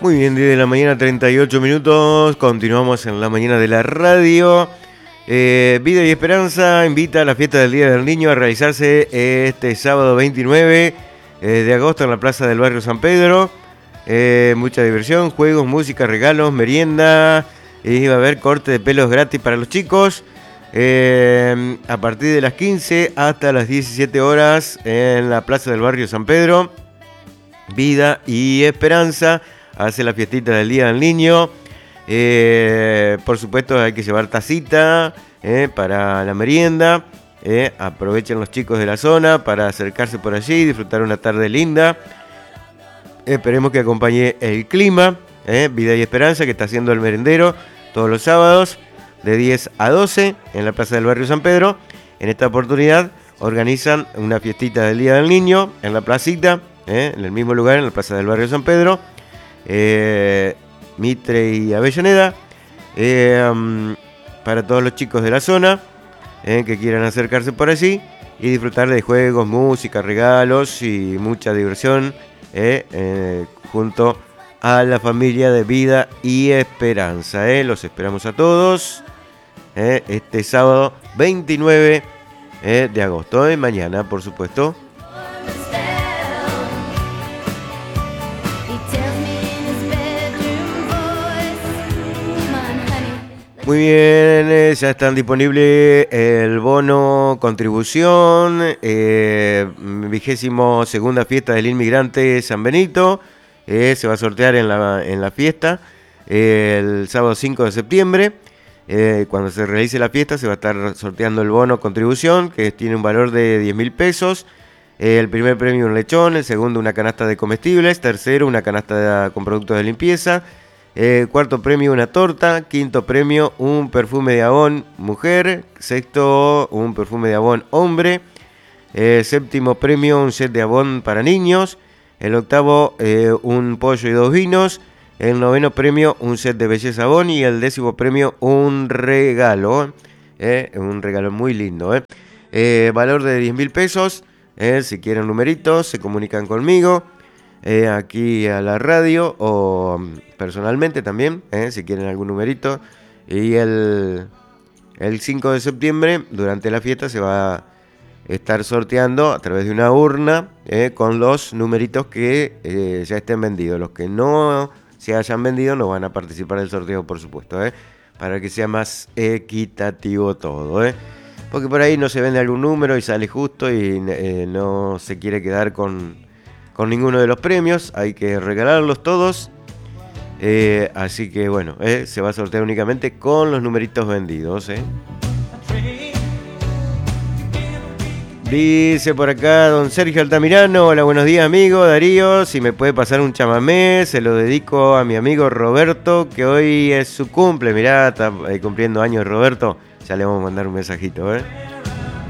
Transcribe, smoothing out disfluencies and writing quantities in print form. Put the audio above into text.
Muy bien, 10 de la mañana, 38 minutos. Continuamos en la mañana de la radio. Vida y Esperanza invita a la fiesta del Día del Niño a realizarse este sábado 29 de agosto en la plaza del barrio San Pedro. Mucha diversión, juegos, música, regalos, merienda. Y va a haber corte de pelos gratis para los chicos. A partir de las 15 hasta las 17 horas en la plaza del barrio San Pedro. Vida y Esperanza hace la fiestita del Día del Niño. Por supuesto hay que llevar tacita para la merienda. Aprovechen los chicos de la zona para acercarse por allí y disfrutar una tarde linda. Esperemos que acompañe el clima. Vida y Esperanza, que está haciendo el merendero todos los sábados de 10 a 12 en la plaza del barrio San Pedro. En esta oportunidad organizan una fiestita del Día del Niño en la placita, en el mismo lugar, en la plaza del barrio San Pedro. Mitre y Avellaneda, para todos los chicos de la zona que quieran acercarse por allí y disfrutar de juegos, música, regalos y mucha diversión junto a la familia de Vida y Esperanza. Los esperamos a todos este sábado 29 de agosto, mañana por supuesto. Muy bien, ya están disponibles el bono contribución, 22ª fiesta del inmigrante San Benito, se va a sortear en la fiesta el sábado 5 de septiembre. Cuando se realice la fiesta se va a estar sorteando el bono contribución, que tiene un valor de 10.000 pesos. El primer premio un lechón, el segundo una canasta de comestibles, tercero una canasta con productos de limpieza. Cuarto premio una torta, quinto premio un perfume de Avon mujer, sexto un perfume de Avon hombre, séptimo premio un set de Avon para niños, el octavo un pollo y 2 vinos, el noveno premio un set de belleza Avon y el 10º premio un regalo muy lindo. Valor de 10.000 pesos, si quieren numeritos se comunican conmigo. Aquí a la radio o personalmente también, si quieren algún numerito. Y el 5 de septiembre, durante la fiesta, se va a estar sorteando a través de una urna con los numeritos que ya estén vendidos. Los que no se hayan vendido no van a participar del sorteo, por supuesto, para que sea más equitativo todo. Porque por ahí no se vende algún número y sale justo y no se quiere quedar con ninguno de los premios, hay que regalarlos todos, así que bueno, se va a sortear únicamente con los numeritos vendidos. Dice por acá don Sergio Altamirano: hola, buenos días amigo Darío, si me puede pasar un chamamé, se lo dedico a mi amigo Roberto, que hoy es su cumple. Mirá, está cumpliendo años Roberto, ya le vamos a mandar un mensajito.